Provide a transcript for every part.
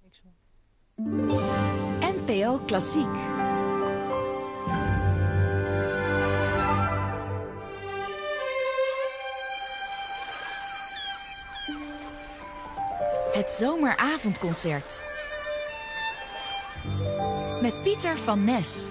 NPO Klassiek. Het zomeravondconcert. Met Pieter van Nes.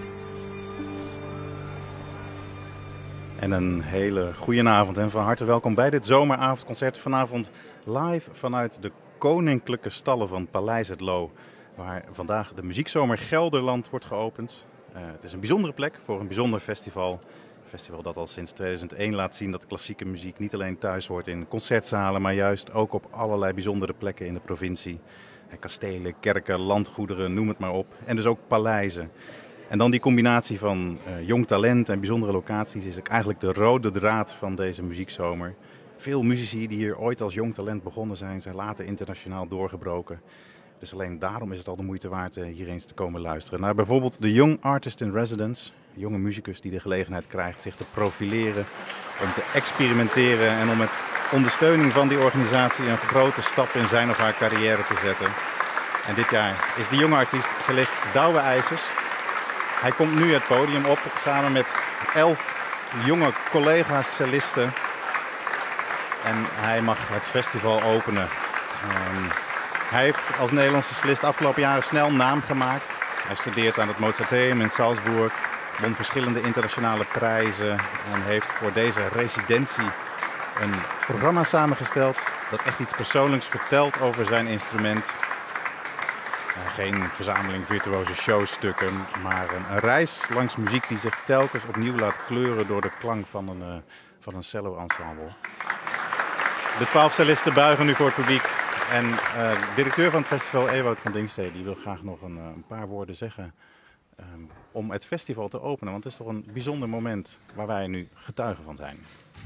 En een hele goede avond en van harte welkom bij dit zomeravondconcert. Vanavond live vanuit de koninklijke stallen van Paleis Het Loo, waar vandaag de Muziekzomer Gelderland wordt geopend. Het is een bijzondere plek voor een bijzonder festival. Een festival dat al sinds 2001 laat zien dat klassieke muziek niet alleen thuis hoort in concertzalen, maar juist ook op allerlei bijzondere plekken in de provincie. Kastelen, kerken, landgoederen, noem het maar op. En dus ook paleizen. En dan die combinatie van jong talent en bijzondere locaties is eigenlijk de rode draad van deze muziekzomer. Veel muzici die hier ooit als jong talent begonnen zijn later internationaal doorgebroken. Dus alleen daarom is het al de moeite waard hier eens te komen luisteren. Naar bijvoorbeeld de Young Artist in Residence. Een jonge muzikus die de gelegenheid krijgt zich te profileren, om te experimenteren en om met ondersteuning van die organisatie een grote stap in zijn of haar carrière te zetten. En dit jaar is de jonge artiest cellist Douwe IJsers. Hij komt nu het podium op samen met 11 jonge collega's cellisten. En hij mag het festival openen. Hij heeft als Nederlandse cellist de afgelopen jaren snel naam gemaakt. Hij studeert aan het Mozarteum in Salzburg, won verschillende internationale prijzen en heeft voor deze residentie een programma samengesteld dat echt iets persoonlijks vertelt over zijn instrument. Geen verzameling virtuoze showstukken, maar een reis langs muziek die zich telkens opnieuw laat kleuren door de klank van een cello-ensemble. De 12 cellisten buigen nu voor het publiek. En de directeur van het festival, Ewout van Dinxtee, die wil graag nog een paar woorden zeggen om het festival te openen. Want het is toch een bijzonder moment waar wij nu getuigen van zijn.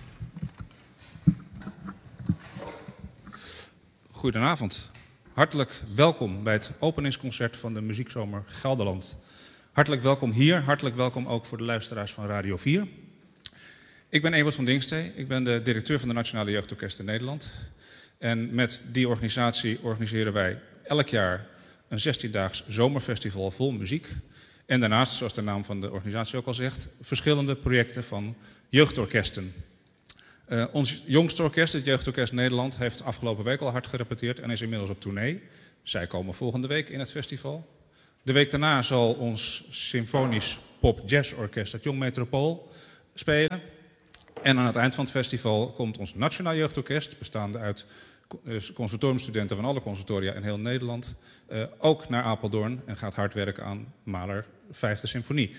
Goedenavond. Hartelijk welkom bij het openingsconcert van de Muziekzomer Gelderland. Hartelijk welkom hier, hartelijk welkom ook voor de luisteraars van Radio 4. Ik ben Ewout van Dinxtee, ik ben de directeur van de Nationale Jeugdorkesten Nederland. En met die organisatie organiseren wij elk jaar een 16-daags zomerfestival vol muziek. En daarnaast, zoals de naam van de organisatie ook al zegt, verschillende projecten van jeugdorkesten. Ons jongste orkest, het Jeugdorkest Nederland, heeft afgelopen week al hard gerepeteerd en is inmiddels op tournee. Zij komen volgende week in het festival. De week daarna zal ons symfonisch pop-jazz-orkest, het Jong Metropool, spelen. En aan het eind van het festival komt ons Nationaal Jeugdorkest, bestaande uit conservatoriumstudenten van alle conservatoria in heel Nederland, ook naar Apeldoorn en gaat hard werken aan Mahler 5e Symfonie.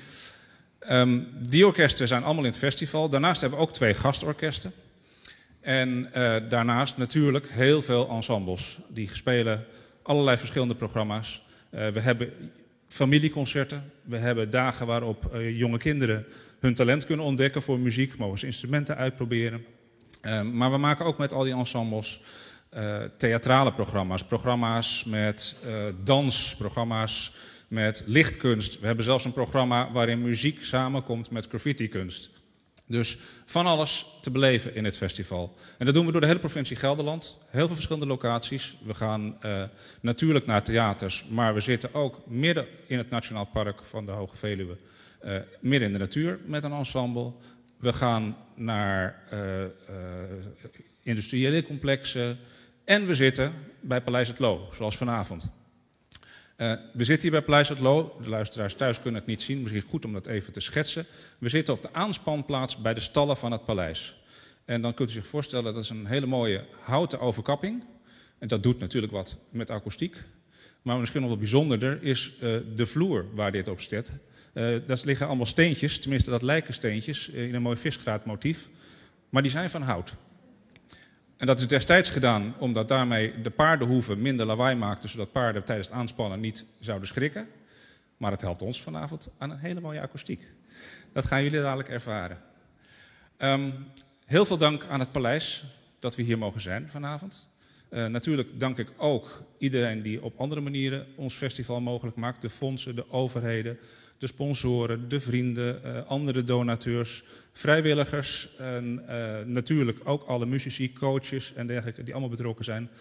Die orkesten zijn allemaal in het festival. Daarnaast hebben we ook 2 gastorkesten. En daarnaast natuurlijk heel veel ensembles. Die spelen allerlei verschillende programma's. We hebben familieconcerten. We hebben dagen waarop jonge kinderen hun talent kunnen ontdekken voor muziek. Mogen ze instrumenten uitproberen. Maar we maken ook met al die ensembles theatrale programma's. Programma's met dans, programma's met lichtkunst. We hebben zelfs een programma waarin muziek samenkomt met graffitikunst. Dus van alles te beleven in het festival. En dat doen we door de hele provincie Gelderland. Heel veel verschillende locaties. We gaan natuurlijk naar theaters, maar we zitten ook midden in het Nationaal Park van de Hoge Veluwe. Midden in de natuur met een ensemble. We gaan naar industriële complexen. En we zitten bij Paleis Het Loo, zoals vanavond. We zitten hier bij Paleis Het Loo. De luisteraars thuis kunnen het niet zien. Misschien goed om dat even te schetsen. We zitten op de aanspanplaats bij de stallen van het paleis. En dan kunt u zich voorstellen, dat is een hele mooie houten overkapping. En dat doet natuurlijk wat met akoestiek. Maar misschien nog wat bijzonderder is de vloer waar dit op staat. Daar liggen allemaal steentjes, tenminste dat lijken steentjes, in een mooi visgraatmotief. Maar die zijn van hout. En dat is destijds gedaan omdat daarmee de paardenhoeven minder lawaai maakten, zodat paarden tijdens het aanspannen niet zouden schrikken. Maar het helpt ons vanavond aan een hele mooie akoestiek. Dat gaan jullie dadelijk ervaren. Heel veel dank aan het paleis dat we hier mogen zijn vanavond. Natuurlijk dank ik ook iedereen die op andere manieren ons festival mogelijk maakt. De fondsen, de overheden, de sponsoren, de vrienden, andere donateurs, vrijwilligers. En natuurlijk ook alle muzici, coaches en dergelijke die allemaal betrokken zijn.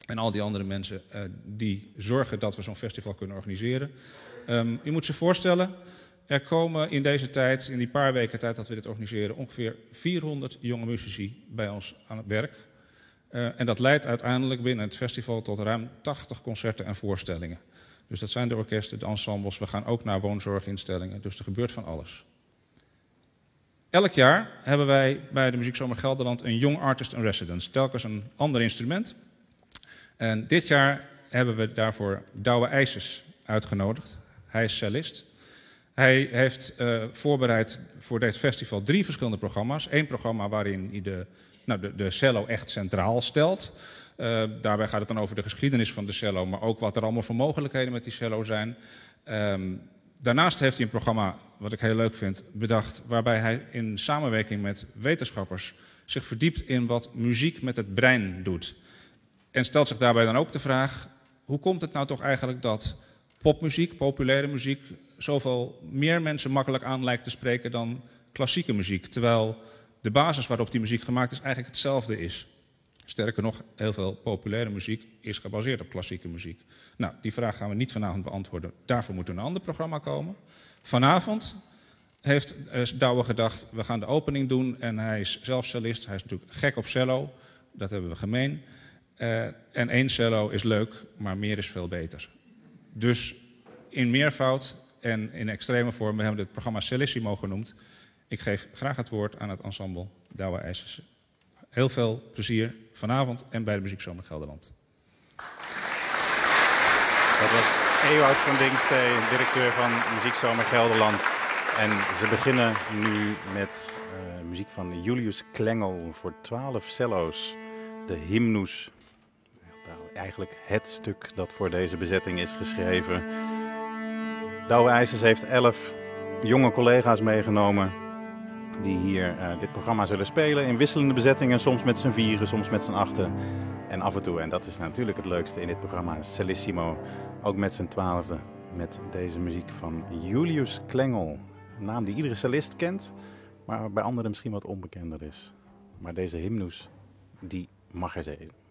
En al die andere mensen die zorgen dat we zo'n festival kunnen organiseren. U moet zich voorstellen, er komen in deze tijd, in die paar weken tijd dat we dit organiseren, ongeveer 400 jonge muzici bij ons aan het werk. En dat leidt uiteindelijk binnen het festival tot ruim 80 concerten en voorstellingen. Dus dat zijn de orkesten, de ensembles. We gaan ook naar woonzorginstellingen, dus er gebeurt van alles. Elk jaar hebben wij bij de Muziekzomer Gelderland een Young Artist in Residence. Telkens een ander instrument. En dit jaar hebben we daarvoor Douwe IJsers uitgenodigd. Hij is cellist. Hij heeft voorbereid voor dit festival 3 verschillende programma's. 1 programma waarin hij de cello echt centraal stelt. Daarbij gaat het dan over de geschiedenis van de cello, maar ook wat er allemaal voor mogelijkheden met die cello zijn. Daarnaast heeft hij een programma, wat ik heel leuk vind, bedacht, waarbij hij in samenwerking met wetenschappers zich verdiept in wat muziek met het brein doet. En stelt zich daarbij dan ook de vraag, hoe komt het nou toch eigenlijk dat popmuziek, populaire muziek, zoveel meer mensen makkelijk aan lijkt te spreken dan klassieke muziek, terwijl de basis waarop die muziek gemaakt is eigenlijk hetzelfde is. Sterker nog, heel veel populaire muziek is gebaseerd op klassieke muziek. Nou, die vraag gaan we niet vanavond beantwoorden. Daarvoor moet een ander programma komen. Vanavond heeft Douwe gedacht, we gaan de opening doen. En hij is zelf cellist. Hij is natuurlijk gek op cello. Dat hebben we gemeen. En 1 cello is leuk, maar meer is veel beter. Dus in meervoud en in extreme vorm, we hebben dit programma Cellissimo genoemd. Ik geef graag het woord aan het ensemble Douwe IJsers. Heel veel plezier vanavond en bij de Muziekzomer Gelderland. Dat was Ewout van Dinksteen, directeur van Muziekzomer Gelderland. En ze beginnen nu met muziek van Julius Klengel voor 12 cello's. De Hymnus. Eigenlijk het stuk dat voor deze bezetting is geschreven. Douwe IJsers heeft 11 jonge collega's meegenomen die hier dit programma zullen spelen in wisselende bezettingen, soms met z'n 4, soms met z'n 8 en af en toe. En dat is natuurlijk het leukste in dit programma, Cellissimo, ook met z'n 12, met deze muziek van Julius Klengel. Een naam die iedere cellist kent, maar bij anderen misschien wat onbekender is. Maar deze Hymnus, die mag er zijn.